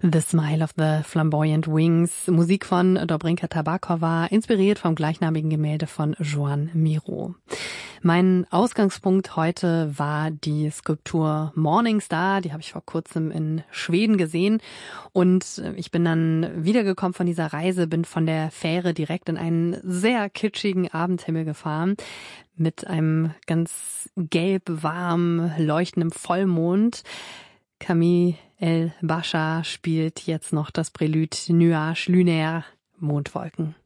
The Smile of the Flamboyant Wings, Musik von Dobrinka Tabakova, inspiriert vom gleichnamigen Gemälde von Joan Miró. Mein Ausgangspunkt heute war die Skulptur Morning Star, die habe ich vor kurzem in Schweden gesehen und ich bin dann wiedergekommen von dieser Reise, bin von der Fähre direkt in einen sehr kitschigen Abendhimmel gefahren mit einem ganz gelb, warm leuchtenden Vollmond. Camille El Basha spielt jetzt noch das Prélude Nuage Lunaire, Mondwolken.